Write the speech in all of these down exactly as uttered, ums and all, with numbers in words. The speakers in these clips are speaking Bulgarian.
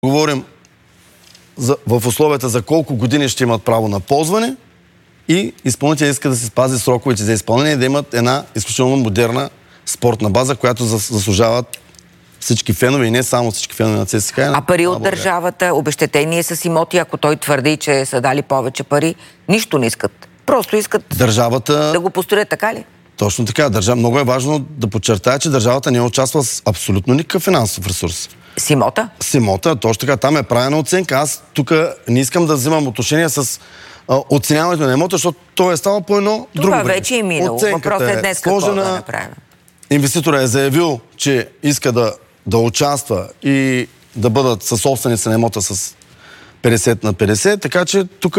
Говорим за, в условията за колко години ще имат право на ползване и изпълнителят иска да се спази сроковете за изпълнение и да имат една изключително модерна спортна база, която заслужават всички фенове и не само всички фенове на ЦСКА. А пари от държавата, обезщетение с имоти, ако той твърди, че са дали повече пари, нищо не искат. Просто искат държавата... да го построят, така ли? Точно така. Държав... Много е важно да подчертая, че държавата не е участвала с абсолютно никакъв финансов ресурс. С имота? С имота, точно така. Там е правена оценка. Аз тук не искам да взимам отношение с а, оценяването на имота, защото то е става по едно това друго. Това вече е минало. Въпросът е днес какво да направим. Инвеститорът е заявил, че иска да, да участва и да бъдат със собственици на имота с петдесет на петдесет, така че тук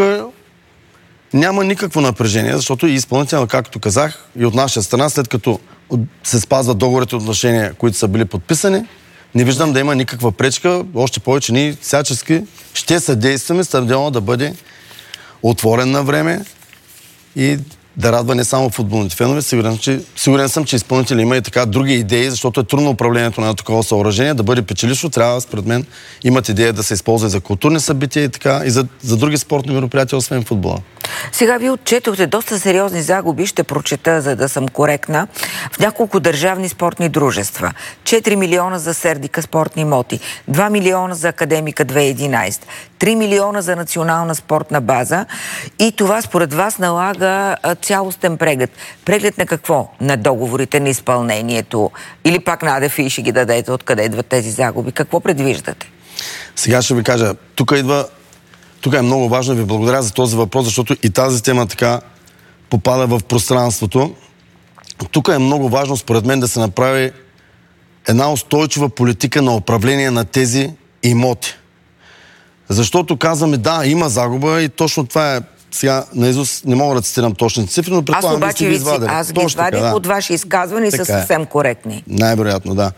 няма никакво напрежение, защото и изпълнително, както казах, и от наша страна, след като се спазват договорите отношения, които са били подписани, не виждам да има никаква пречка, още повече ние всячески ще съдействаме стадиона да бъде отворен на време и да радва не само футболните фенове. Сигурен, че, сигурен съм, че изпълнители има и така други идеи, защото е трудно управлението на такова съоръжение, да бъде печелившо. Трябва, според мен, имат идея да се използва и за културни събития и така, и за, за други спортни мероприятия, освен футбола. Сега ви отчетохте доста сериозни загуби, ще прочета, за да съм коректна, в няколко държавни спортни дружества. четири милиона за Сердика спортни имоти, два милиона за Академика две хиляди и единадесета, три милиона за национална спортна база и това според вас налага цялостен преглед. Преглед на какво? На договорите, на изпълнението или пак на АДФИ ще ги дадете откъде идват тези загуби? Какво предвиждате? Сега ще ви кажа, тук идва Тук е много важно и ви благодаря за този въпрос, защото и тази тема така попада в пространството. Тук е много важно, според мен, да се направи една устойчива политика на управление на тези имоти. Защото казваме, да, има загуба и точно това е, сега наизуст не мога да цитирам точни цифри, но предполагам, аз обаче ви сте ги извадили. Аз ги извадих да. От ваши изказвания и са съвсем коректни. Най-вероятно, да.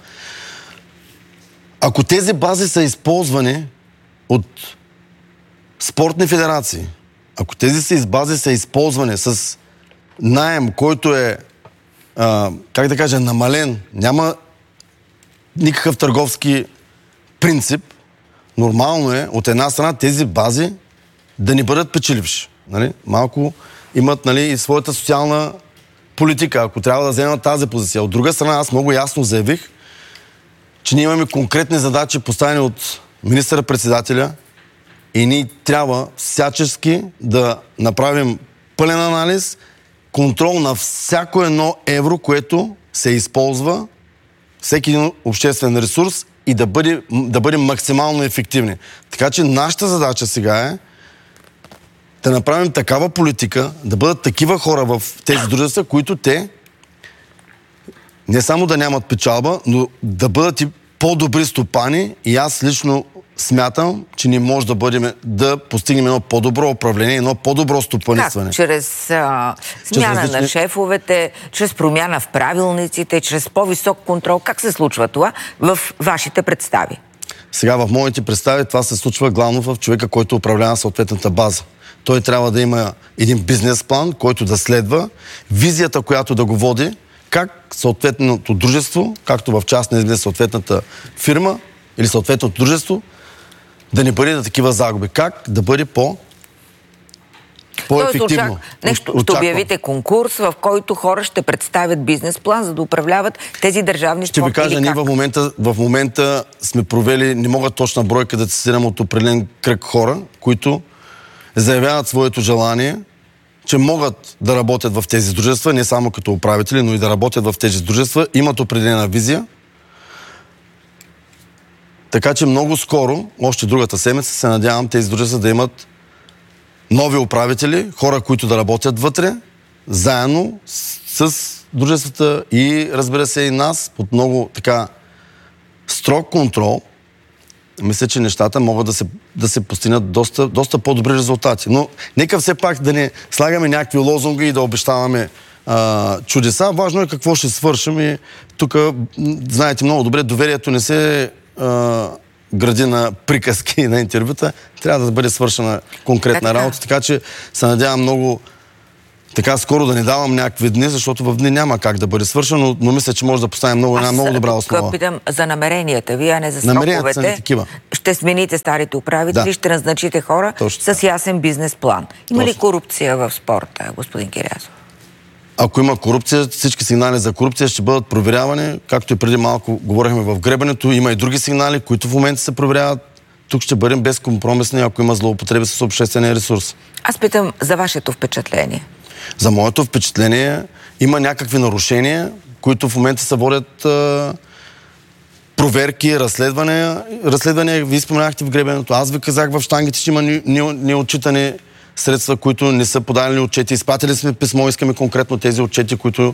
Ако тези бази са използвани от спортни федерации, ако тези си бази са използвани с наем, който е, а, как да кажа, намален, няма никакъв търговски принцип, нормално е от една страна тези бази да не бъдат печеливши. Нали? Малко имат, нали, и своята социална политика, ако трябва да вземат тази позиция. От друга страна, аз много ясно заявих, че ние имаме конкретни задачи, поставени от министъра-председателя, и ние трябва всячески да направим пълен анализ, контрол на всяко едно евро, което се използва, всеки един обществен ресурс и да бъде, да бъдем максимално ефективни. Така че нашата задача сега е да направим такава политика, да бъдат такива хора в тези дружества, които те не само да нямат печалба, но да бъдат и по-добри стопани и аз лично смятам, че не може да бъдем, да постигнем едно по-добро управление, едно по-добро стопанисване. Как? Чрез а, смяна различни... на шефовете, чрез промяна в правилниците, чрез по-висок контрол. Как се случва това в вашите представи? Сега в моите представи това се случва главно в човека, който управлява съответната база. Той трябва да има един бизнес план, който да следва, визията, която да го води, как съответното дружество, както в частния бизнес съответната фирма или съответното дружество, да не бъде на такива загуби. Как да бъде по по-ефективно. Тоест, нещо, ще обявите конкурс, в който хора ще представят бизнес план, за да управляват тези държавни спортни. Ще ви кажа, ние в момента, в момента сме провели, не мога точна бройка да цитирам от определен кръг хора, които заявяват своето желание, че могат да работят в тези дружества, не само като управители, но и да работят в тези дружества, имат определена визия. Така че много скоро, още другата седмица, се надявам тези дружества да имат нови управители, хора, които да работят вътре, заедно с, с дружествата и, разбира се, и нас, под много така строг контрол. Мисля, че нещата могат да се, да се постигнат доста, доста по-добри резултати. Но нека все пак да не слагаме някакви лозунги и да обещаваме а, чудеса. Важно е какво ще свършим и тук, знаете много добре, доверието не се а, гради на приказки на интервюта. Трябва да бъде свършена конкретна така. работа. Така че се надявам много така скоро да не давам някакви дни, защото в дни няма как да бъде свършено, но, но мисля, че може да поставим много, една много добра основа. Аз питам за намеренията ви, а не за намеренията сроковете. Ще смените старите управители, да. Ще назначите хора точно с ясен бизнес план. Има точно ли корупция в спорта, господин Кирязов? Ако има корупция, всички сигнали за корупция ще бъдат проверявани, както и преди малко говорихме в гребането. Има и други сигнали, които в момента се проверяват. Тук ще бъдем безкомпромисни, ако има злоупотреби с обществения ресурс. Аз питам за вашето впечатление. За моето впечатление има някакви нарушения, които в момента се водят а, проверки, разследвания. Разследвания, вие споменахте в гребенето. Аз ви казах в щангите, че има неотчитани средства, които не са подали отчети. Изпратили сме писмо, искаме конкретно тези отчети, които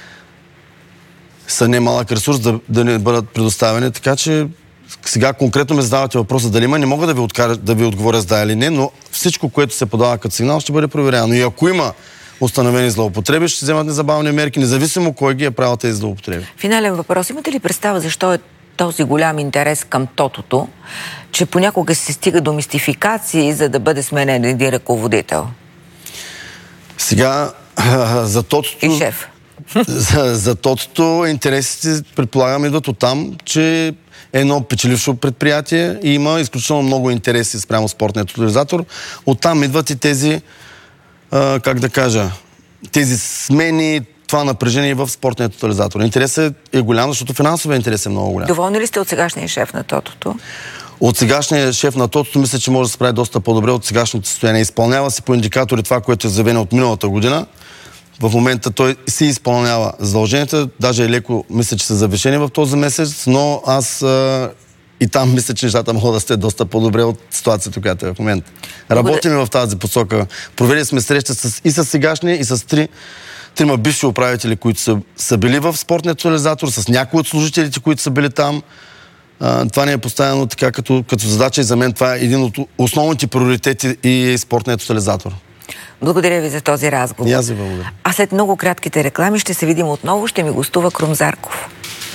са немалък ресурс да, да не бъдат предоставени. Така че сега конкретно ме задавате въпроса дали има. Не мога да ви, откара, да ви отговоря с да или не, но всичко, което се подава като сигнал, ще бъде проверяно. И ако има установени злоупотреби, ще вземат незабавни мерки, независимо кой ги е правил тези злоупотреби. Финален въпрос. Имате ли представа защо е този голям интерес към тотото, че понякога се стига до мистификации, за да бъде сменен един ръководител? Сега за тотото... И шеф. За, за тотото интересите, предполагам, идват от там, че е едно печелившо предприятие и има изключително много интереси спрямо спортния тотализатор. Оттам идват и тези, а, как да кажа, тези смени, това напрежение в спортния тотализатор. Интересът е голям, защото финансовия интерес е много голям. Доволни ли сте от сегашния шеф на тотото? От сегашния шеф на тотото мисля, че може да се прави доста по-добре от сегашното състояние. Изпълнява се по индикатори това, което е заявено от миналата година. В момента той си изпълнява задълженията, даже е леко, мисля, че са завишени в този месец, но аз а, и там мисля, че нещата могат да сте доста по-добре от ситуацията, която е в момента. Работим в тази посока. Провели сме среща с, и с сегашния, и с три, трима бивши управители, които са, са били в спортния тотализатор, с някои от служителите, които са били там. А, това не е поставено така като, като задача и за мен това е един от основните приоритети и спортния тотализатор. Благодаря ви за този разговор. И аз ви благодаря. А след много кратките реклами ще се видим отново. Ще ми гостува Крум Зарков.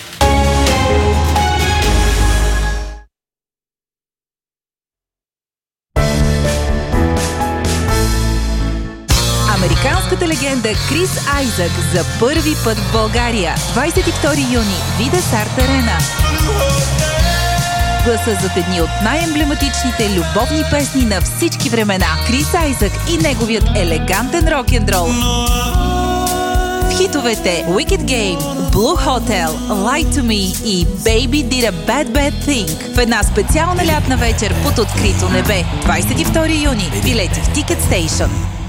Американската легенда Крис Айзък за първи път в България. двадесет и втори юни. Вида Арт Арена. Гласа зад едни от най-емблематичните любовни песни на всички времена. Крис Айзък и неговият елегантен рок-н-рол. В хитовете Wicked Game, Blue Hotel, Lie to Me и Baby Did a Bad Bad Thing в една специална лятна вечер под открито небе. двадесет и втори юни. Билети в Ticket Station.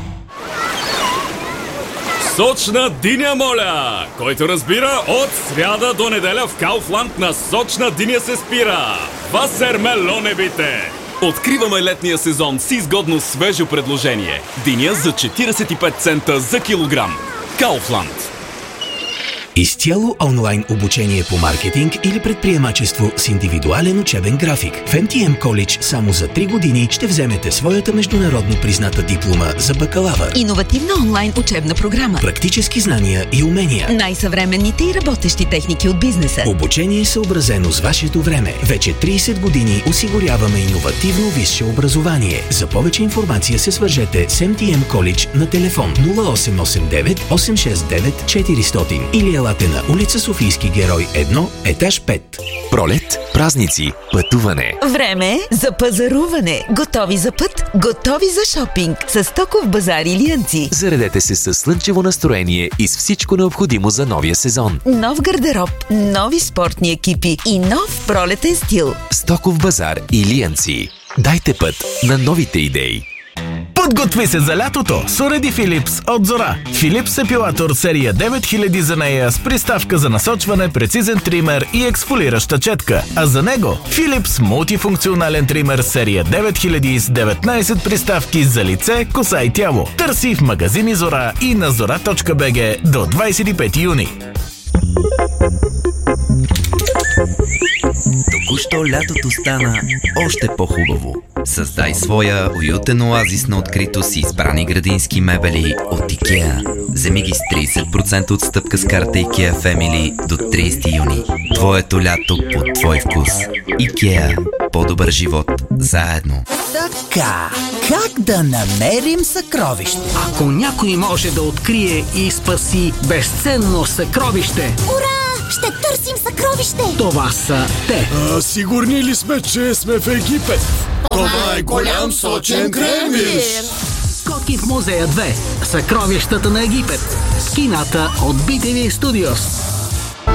Сочна диня, моля! Който разбира, от сряда до неделя в Кауфланд на сочна диня се спира. Васермелонебите! Откриваме летния сезон с изгодно свежо предложение. Диня за четиридесет и пет цента за килограм. Кауфланд. Изцяло онлайн обучение по маркетинг или предприемачество с индивидуален учебен график. В Ем Ти Ем College само за три години ще вземете своята международно призната диплома за бакалавър. Иновативна онлайн учебна програма. Практически знания и умения. Най-съвременните и работещи техники от бизнеса. Обучение съобразено с вашето време. Вече тридесет години осигуряваме иновативно висше образование. За повече информация се свържете с Ем Ти Ем College на телефон нула осем осем девет осем шест девет четиристотин или елате на улица Софийски герой едно, етаж пет. Пролет, празници, пътуване. Време за пазаруване. Готови за път, готови за шопинг. С Стоков базар Илиянци. Заредете се със слънчево настроение и с всичко необходимо за новия сезон. Нов гардероб, нови спортни екипи и нов пролетен стил. Стоков базар Илиянци. Дайте път на новите идеи. Подготви се за лятото с уреди Philips от Зора. Philips епилатор серия девет хиляди за нея с приставка за насочване, прецизен тример и ексфолираща четка. А за него Philips мултифункционален тример серия девет хиляди с деветнадесет приставки за лице, коса и тяло. Търси в магазини Зора и на зора точка би джи до двадесет и пети юни. Току-що лятото стана още по-хубаво. Създай своя уютен оазис на открито с избрани градински мебели от IKEA. Вземи ги с тридесет процента отстъпка с карта IKEA Family до тридесети юни. Твоето лято по твой вкус. IKEA. по-добър живот заедно. Така, как да намерим съкровище? Ако някой може да открие и спаси безценно съкровище... Ура! Ще търсим съкровище! Това са те. А, сигурни ли сме, че сме в Египет? Това е голям сочен кремвир! Скоки в музея две. Съкровищата на Египет. В кината от би ти ви Studios.